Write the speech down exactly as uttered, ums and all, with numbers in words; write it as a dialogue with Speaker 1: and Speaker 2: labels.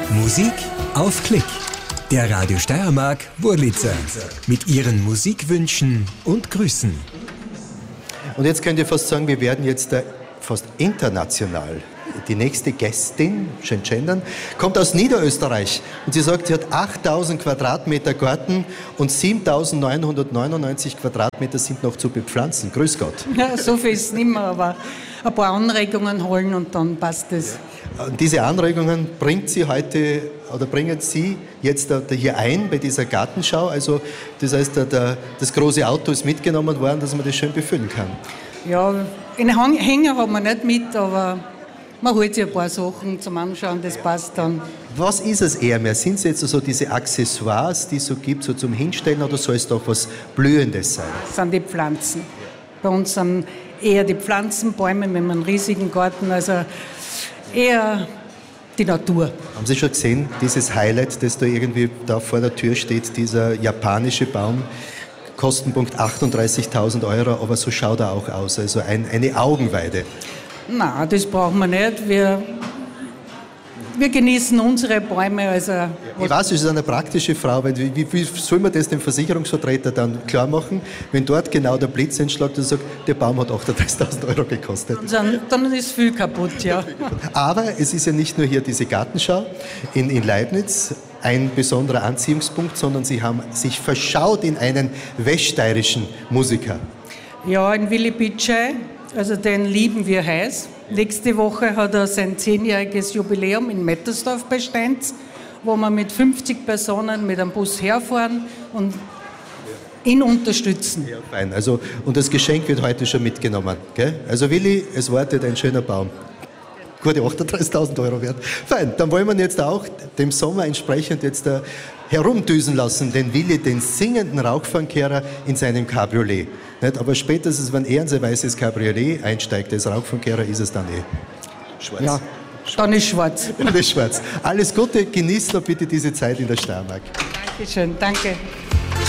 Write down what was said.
Speaker 1: Musik auf Klick. Der Radio Steiermark Wurlitzer mit ihren Musikwünschen und Grüßen.
Speaker 2: Und jetzt könnt ihr fast sagen, wir werden jetzt äh, fast international. Die nächste Gästin, schön gendern, kommt aus Niederösterreich und sie sagt, sie hat achttausend Quadratmeter Garten und siebentausendneunhundertneunundneunzig Quadratmeter sind noch zu bepflanzen. Grüß Gott.
Speaker 3: Ja, so viel ist nicht mehr, aber ein paar Anregungen holen und dann passt es.
Speaker 2: Und diese Anregungen bringt sie heute oder bringen Sie jetzt da, da hier ein bei dieser Gartenschau. Also das heißt, da, da, das große Auto ist mitgenommen worden, dass man das schön befüllen kann.
Speaker 3: Ja, einen Hang- Hänger haben wir nicht mit, aber man holt sich ein paar Sachen zum Anschauen, das passt dann.
Speaker 2: Was ist es eher mehr? Sind es jetzt so diese Accessoires, die es so gibt, so zum Hinstellen, oder soll es doch was Blühendes sein?
Speaker 3: Das sind die Pflanzen. Bei uns sind eher die Pflanzenbäume, wir haben einen riesigen Garten, also eher die Natur.
Speaker 2: Haben Sie schon gesehen, dieses Highlight, das da irgendwie da vor der Tür steht, dieser japanische Baum, Kostenpunkt achtunddreißigtausend Euro, aber so schaut er auch aus, also ein, eine Augenweide.
Speaker 3: Nein, das brauchen wir nicht. Wir, wir genießen unsere Bäume. Also
Speaker 2: Ich weiß, es ist eine praktische Frau, weil wie, wie soll man das dem Versicherungsvertreter dann klar machen, wenn dort genau der Blitz entschlägt und sagt, der Baum hat achtunddreißigtausend Euro gekostet.
Speaker 3: dann, dann ist viel kaputt, ja.
Speaker 2: Aber es ist ja nicht nur hier diese Gartenschau in, in Leibniz ein besonderer Anziehungspunkt, sondern Sie haben sich verschaut in einen weststeirischen Musiker.
Speaker 3: Ja, in Willi Bitschei, also den lieben wir heiß. Nächste Woche hat er sein zehnjähriges Jubiläum in Mettersdorf bei Steinz, wo wir mit fünfzig Personen mit einem Bus herfahren und ihn unterstützen.
Speaker 2: Ja, fein. Also, und das Geschenk wird heute schon mitgenommen. Gell? Also Willi, es wartet ein schöner Baum. Gute achtunddreißigtausend Euro wert. Fein, dann wollen wir ihn jetzt auch dem Sommer entsprechend jetzt uh, herumdüsen lassen, den Willi, den singenden Rauchfangkehrer in seinem Cabriolet. Nicht? Aber spätestens, wenn er in sein weißes Cabriolet einsteigt, als Rauchfangkehrer, ist es dann eh schwarz.
Speaker 3: Ja, dann ist schwarz.
Speaker 2: Dann ist schwarz. Alles Gute, genießt noch bitte diese Zeit in der Steiermark.
Speaker 3: Dankeschön, danke.